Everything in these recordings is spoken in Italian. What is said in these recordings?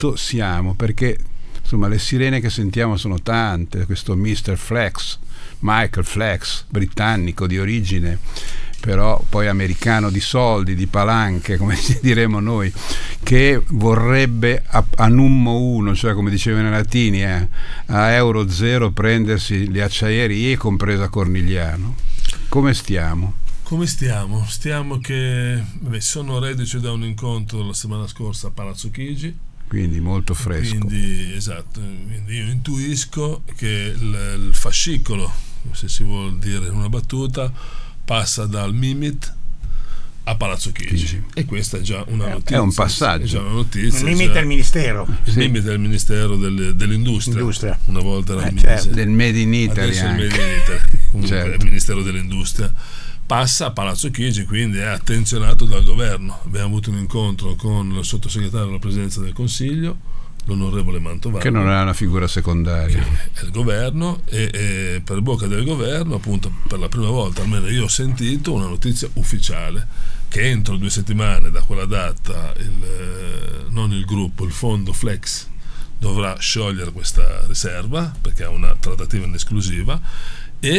punto siamo? Perché insomma le sirene che sentiamo sono tante, questo Mr. Flex, Michael Flex, britannico di origine, però poi americano di soldi, di palanche, come diremo noi, che vorrebbe a nummo uno, cioè come dicevano i latini, a euro zero prendersi le acciaierie, compresa Cornigliano. Come stiamo? Come stiamo? Stiamo che sono reduce da un incontro la settimana scorsa a Palazzo Chigi, quindi molto fresco. Quindi io intuisco che il fascicolo, se si vuol dire in una battuta, passa dal Mimit a Palazzo Chigi, e questa è già una notizia. È un passaggio. È già una notizia. Il Mimit è il ministero. Il Mimit è il ministero dell'industria. Una volta era certo. Del Made in Italy. Adesso anche. il Made in Italy. Comunque Certo. è il ministero dell'industria. Passa a Palazzo Chigi, quindi è attenzionato dal governo. Abbiamo avuto un incontro con il sottosegretario della Presidenza del Consiglio, l'onorevole Mantovano, che non è una figura secondaria, è il governo, e per bocca del governo, appunto, per la prima volta almeno io ho sentito una notizia ufficiale che entro 2 settimane da quella data non il gruppo, il fondo Flex dovrà sciogliere questa riserva perché ha una trattativa in esclusiva,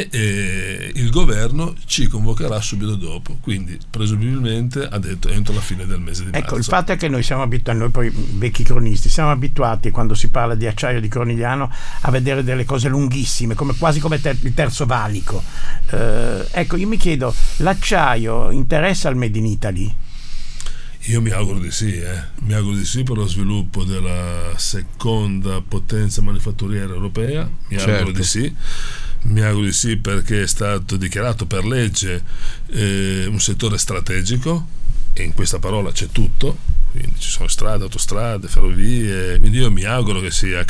e il governo ci convocherà subito dopo, quindi presumibilmente ha detto entro la fine del mese di marzo. Ecco, il fatto è che noi siamo abituati, noi poi vecchi cronisti, siamo abituati quando si parla di acciaio di Cornigliano a vedere delle cose lunghissime, quasi come il terzo valico. Ecco, io mi chiedo, l'acciaio interessa al Made in Italy? Io mi auguro di sì, mi auguro di sì, per lo sviluppo della seconda potenza manifatturiera europea, auguro di sì. Mi auguro di sì, perché è stato dichiarato per legge un settore strategico, e in questa parola c'è tutto, quindi ci sono strade, autostrade, ferrovie, quindi io mi auguro che sia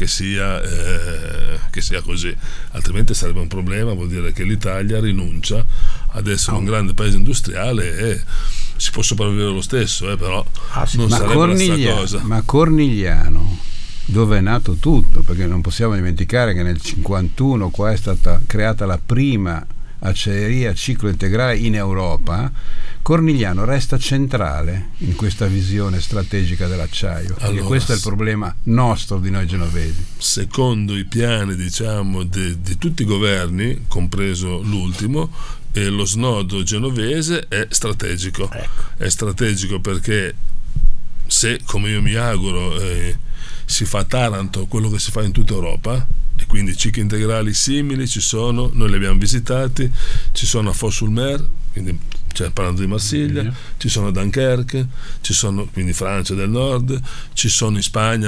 così, altrimenti sarebbe un problema, vuol dire che l'Italia rinuncia ad essere un grande paese industriale e si può sopravvivere lo stesso, però non sarebbe la stessa cosa. Ma Cornigliano, dove è nato tutto, perché non possiamo dimenticare che nel 51 qua è stata creata la prima acciaieria a ciclo integrale in Europa. Cornigliano resta centrale in questa visione strategica dell'acciaio, perché questo è il problema nostro di noi genovesi. Secondo i piani, diciamo, di tutti i governi, compreso l'ultimo, lo snodo genovese è strategico. Ecco. È strategico perché se, come io mi auguro, si fa a Taranto quello che si fa in tutta Europa, e quindi cicli integrali simili ci sono, noi li abbiamo visitati, ci sono a Fos-sur-Mer, quindi parlando di Marsiglia, ci sono a Dunkerque, ci sono quindi Francia del Nord, ci sono in Spagna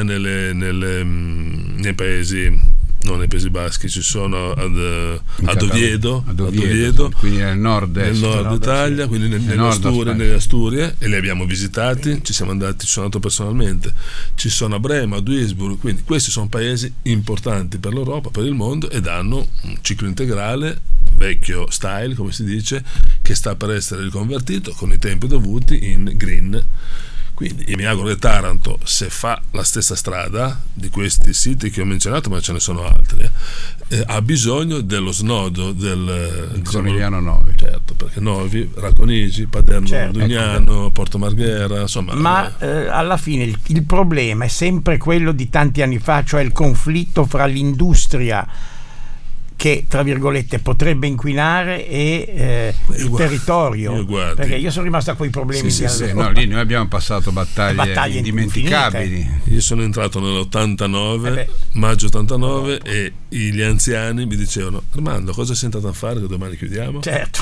nei paesi, non nei Paesi Baschi, ci sono ad Oviedo, quindi nel nord Italia, quindi nelle Asturie, e li abbiamo visitati, ci siamo andati, ci sono andato personalmente, ci sono a Brema, a Duisburg, quindi questi sono paesi importanti per l'Europa, per il mondo, ed hanno un ciclo integrale vecchio style, come si dice, che sta per essere riconvertito con i tempi dovuti in green. Quindi io mi auguro che Taranto, se fa la stessa strada di questi siti che ho menzionato, ma ce ne sono altri, ha bisogno dello snodo del Cornigliano Novi. Certo, perché Novi, Racconigi, Paderno, Dugnano, Porto Marghera, insomma. Ma alla fine il problema è sempre quello di tanti anni fa, cioè il conflitto fra l'industria che, tra virgolette, potrebbe inquinare e il territorio, perché io sono rimasto a quei problemi lì noi abbiamo passato battaglie indimenticabili. infinite. Io sono entrato nell'89, maggio 89, e gli anziani mi dicevano: Armando, cosa sei andato a fare che domani chiudiamo? Certo.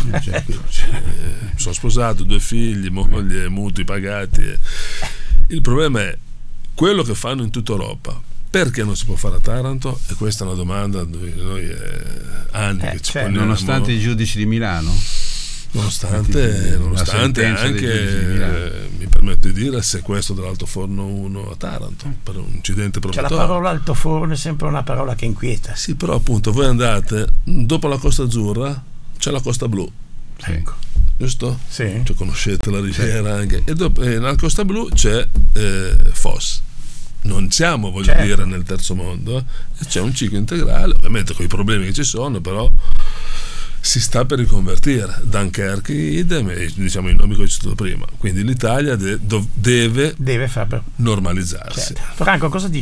Sono sposato, 2 figli, moglie, mutui pagati. Il problema è quello che fanno in tutta Europa. Perché non si può fare a Taranto? E questa è una domanda dove noi anni che ci poniamo. Nonostante i giudici di Milano, nonostante anche mi permetto di dire il sequestro dell'altoforno 1 a Taranto per un incidente provocatorio. La parola altoforno è sempre una parola che inquieta. Sì, però appunto voi andate dopo la Costa Azzurra, c'è la Costa Blu, ecco, giusto? Sì. Cioè, conoscete la riviera anche, e dopo nella Costa Blu c'è Fos. Non siamo, dire, nel terzo mondo, e c'è un ciclo integrale, ovviamente con i problemi che ci sono, però si sta per riconvertire. Dunkerque idem, diciamo i nomi che ho citato prima. Quindi l'Italia deve fare normalizzarsi. Certo. Franco, cosa dici?